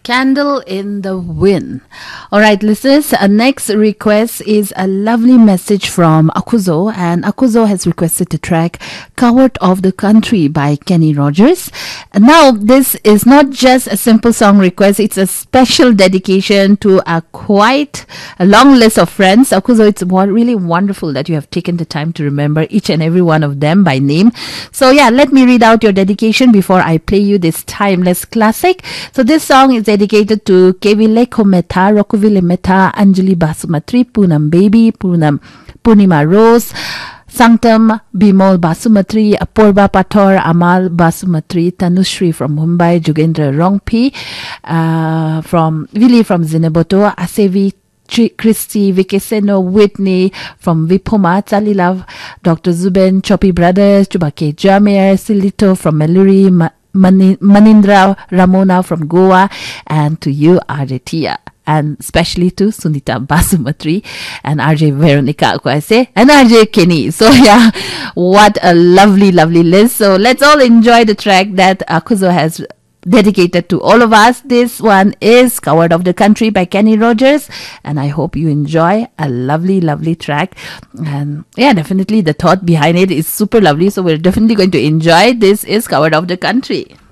Candle in the Wind. All right, listeners, next request is a lovely message from Akuzo, and Akuzo has requested the track Coward of the Country by Kenny Rogers. Now, this is not just a simple song request, it's a special dedication to quite a long list of friends. Akuzo, it's really wonderful that you have taken the time to remember each and every one of them by name. So yeah, let me read out your dedication before I play you this timeless classic. So this song is dedicated to Kevileko Mehta, Rokuvile Mehta, Anjali Basumatri, Poonam Baby, Purnima Rose, Sanctum Bimol Basumatri, Apurva Pator, Amal Basumatri, Tanushri from Mumbai, Jugendra Rongpi, from Vili from Zineboto, Asevi Christy, Vikeseno, Whitney from Vipoma, Talilav, Dr. Zuben, Choppy Brothers, Chubake Jamir, Silito from Meluri, Manindra Ramona from Goa, and to you, RJ Tia, and especially to Sunita Basumatri and RJ Veronica, and RJ Kenny. So yeah, what a lovely, lovely list. So let's all enjoy the track that Akuzo has dedicated to all of us. This one is Coward of the Country by Kenny Rogers, and I hope you enjoy a lovely, lovely track. And yeah, definitely the thought behind it is super lovely, so we're definitely going to enjoy. This is Coward of the Country.